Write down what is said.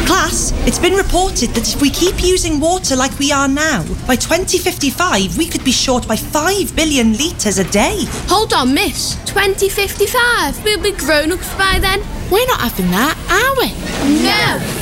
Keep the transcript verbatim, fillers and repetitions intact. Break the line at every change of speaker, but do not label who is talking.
Class, it's been reported that if we keep using water like we are now, by twenty fifty-five we could be short by five billion litres a day.
Hold on, miss. twenty fifty-five? We'll be grown-ups by then.
We're not having that, are we?
No!